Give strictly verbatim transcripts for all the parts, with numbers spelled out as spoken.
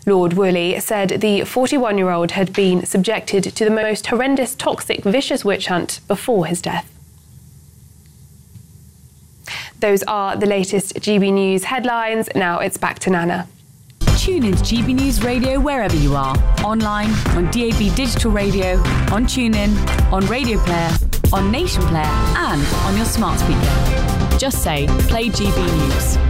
Lord Woolley said the forty-one-year-old had been subjected to the most horrendous, toxic, vicious witch hunt before his death. Those are the latest G B News headlines. Now it's back to Nana. Tune in to G B News Radio wherever you are. Online, on D A B Digital Radio, on TuneIn, on Radio Player, on Nation Player and on your smart speaker. Just say, play G B News.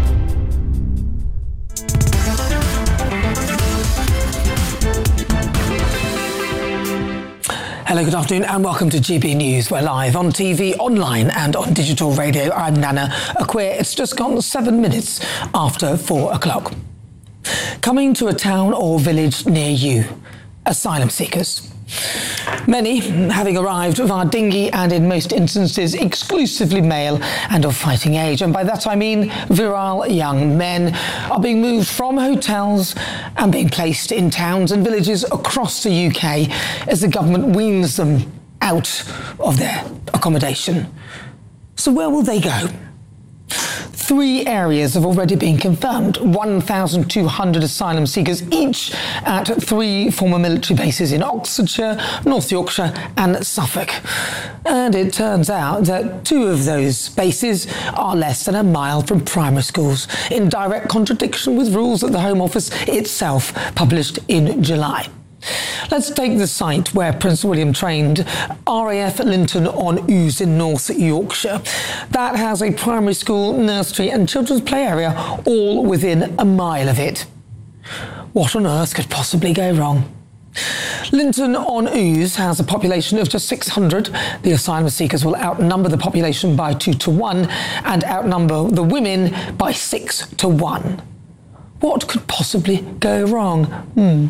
Hello, good afternoon and welcome to G B News. We're live on T V, online and on digital radio. I'm Nana Akwe. It's just gone seven minutes after four o'clock. Coming to a town or village near you, asylum seekers. Many having arrived via dinghy and in most instances exclusively male and of fighting age. And by that I mean virile young men are being moved from hotels and being placed in towns and villages across the U K as the government weans them out of their accommodation. So where will they go? Three areas have already been confirmed. one thousand two hundred asylum seekers each at three former military bases in Oxfordshire, North Yorkshire and Suffolk. And it turns out that two of those bases are less than a mile from primary schools, in direct contradiction with rules that the Home Office itself published in July. Let's take the site where Prince William trained, R A F Linton on Ouse in North Yorkshire. That has a primary school, nursery and children's play area all within a mile of it. What on earth could possibly go wrong? Linton on Ouse has a population of just six hundred. The asylum seekers will outnumber the population by two to one and outnumber the women by six to one. What could possibly go wrong? Hmm.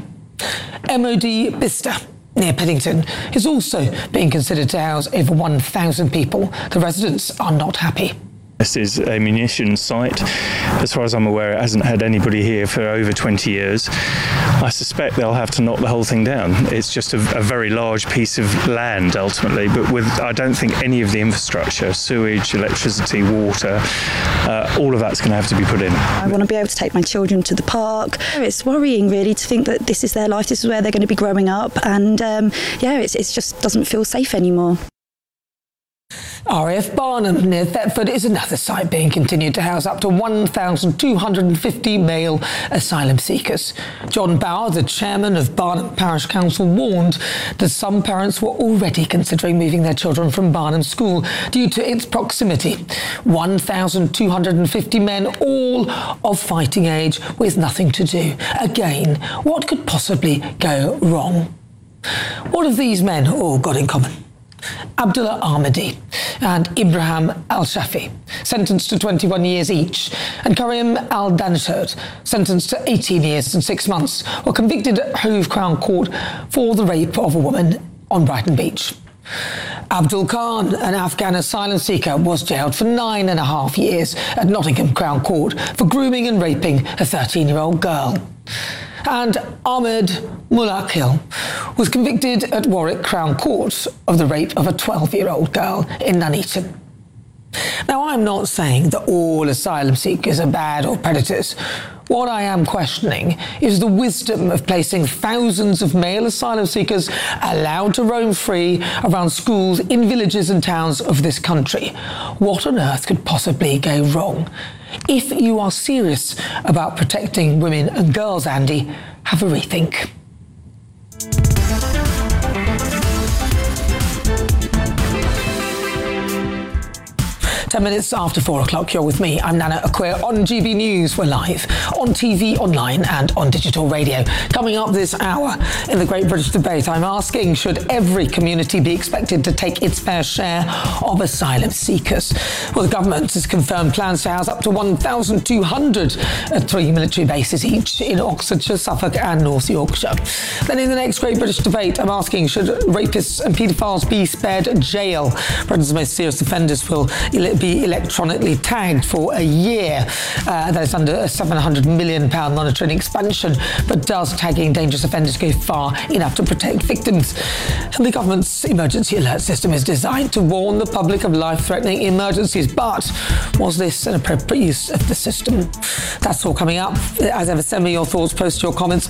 M O D Bicester, near Paddington, is also being considered to house over one thousand people. The residents are not happy. This is a munitions site. As far as I'm aware, it hasn't had anybody here for over twenty years. I suspect they'll have to knock the whole thing down. It's just a, a very large piece of land, ultimately, but with, I don't think any of the infrastructure, sewage, electricity, water, uh, all of that's going to have to be put in. I want to be able to take my children to the park. It's worrying, really, to think that this is their life, this is where they're going to be growing up, and um, yeah, it's, it's just doesn't feel safe anymore. R A F Barnham near Thetford is another site being continued to house up to one thousand two hundred fifty male asylum seekers. John Bauer, the chairman of Barnham Parish Council, warned that some parents were already considering moving their children from Barnham School due to its proximity. one thousand two hundred fifty men, all of fighting age, with nothing to do. Again, what could possibly go wrong? What have these men all got in common? Abdullah Ahmadi and Ibrahim Al-Shafi, sentenced to twenty-one years each, and Karim Al-Danshert, sentenced to eighteen years and six months, were convicted at Hove Crown Court for the rape of a woman on Brighton Beach. Abdul Khan, an Afghan asylum seeker, was jailed for nine and a half years at Nottingham Crown Court for grooming and raping a thirteen-year-old girl. And Ahmed Mulakil was convicted at Warwick Crown Court of the rape of a twelve-year-old girl in Nuneaton. Now, I'm not saying that all asylum seekers are bad or predators. What I am questioning is the wisdom of placing thousands of male asylum seekers allowed to roam free around schools in villages and towns of this country. What on earth could possibly go wrong? If you are serious about protecting women and girls, Andy, have a rethink. Ten minutes after four o'clock, you're with me. I'm Nana Akwe on G B News. We're live on T V, online and on digital radio. Coming up this hour in the Great British Debate, I'm asking, should every community be expected to take its fair share of asylum seekers? Well, the government has confirmed plans to house up to one thousand two hundred at three military bases each in Oxfordshire, Suffolk and North Yorkshire. Then in the next Great British Debate, I'm asking, should rapists and paedophiles be spared jail? Britain's most serious offenders will be electronically tagged for a year. Uh, that is under a seven hundred million pounds monitoring expansion. But does tagging dangerous offenders go far enough to protect victims? And the government's emergency alert system is designed to warn the public of life-threatening emergencies. But was this an appropriate use of the system? That's all coming up. As ever, send me your thoughts, post your comments